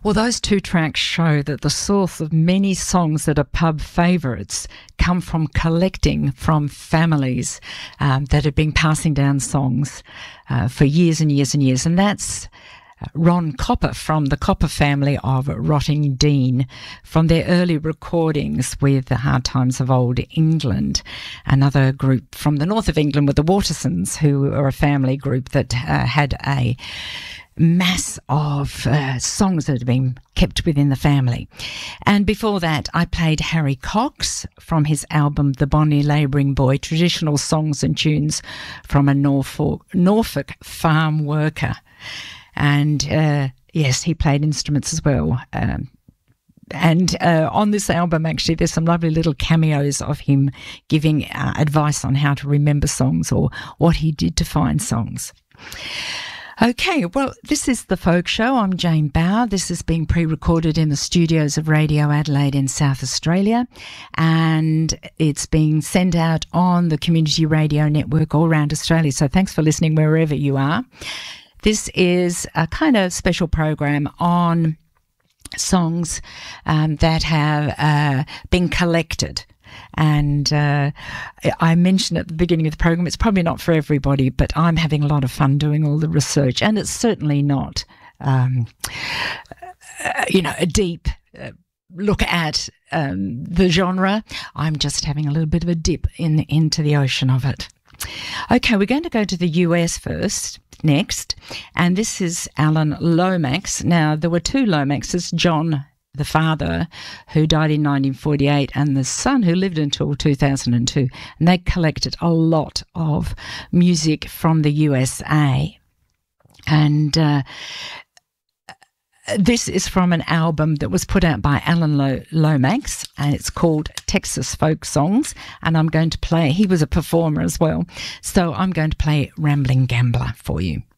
Well, those two tracks show that the source of many songs that are pub favourites come from collecting from families that have been passing down songs for years and years and years. And that's Ron Copper from the Copper family of Rottingdean, from their early recordings with the Hard Times of Old England. Another group from the north of England with the Watersons, who are a family group that had a mass of songs that had been kept within the family. And before that, I played Harry Cox from his album The Bonnie Labouring Boy, traditional songs and tunes from a Norfolk farm worker. And yes, he played instruments as well. And on this album, actually, there's some lovely little cameos of him giving advice on how to remember songs or what he did to find songs. Okay, well, this is The Folk Show. I'm Jane Bauer. This is being pre-recorded in the studios of Radio Adelaide in South Australia, and it's being sent out on the Community Radio Network all around Australia. So thanks for listening wherever you are. This is a kind of special program on songs that have been collected. And I mentioned at the beginning of the program, it's probably not for everybody, but I'm having a lot of fun doing all the research. And it's certainly not, a deep look at the genre. I'm just having a little bit of a dip into the ocean of it. Okay, we're going to go to the US next, and this is Alan Lomax. Now, there were two Lomaxes, John, the father, who died in 1948, and the son, who lived until 2002, and they collected a lot of music from the USA. And this is from an album that was put out by Alan Lomax, and it's called Texas Folk Songs, and I'm going to play, he was a performer as well, so I'm going to play Rambling Gambler for you.